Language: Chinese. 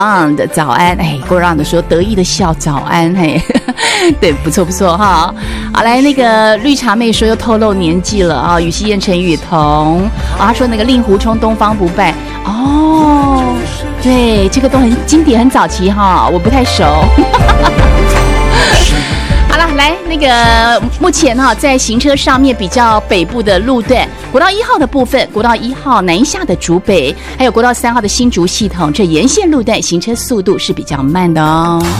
的早安，哎，郭让的说得意的笑，早安，嘿，对，不错不错哈。好，来那个绿茶妹说又透露年纪了啊，羽西燕陈雨桐啊，她说那个令狐冲东方不败哦，对，这个都很经典，很早期哈，我不太熟。好了，来那个目前在行车上面比较北部的路段，国道1号的部分，国道1号南下的竹北，还有国道3号的新竹系统，这沿线路段行车速度是比较慢的哦。